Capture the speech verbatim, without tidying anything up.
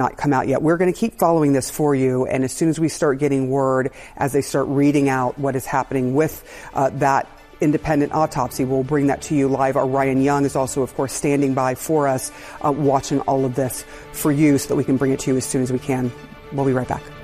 not come out yet. We're going to keep following this for you, and as soon as we start getting word, as they start reading out what is happening with uh, that independent autopsy, we'll bring that to you live. Our Ryan Young is also, of course, standing by for us, uh, watching all of this for you so that we can bring it to you as soon as we can. We'll be right back.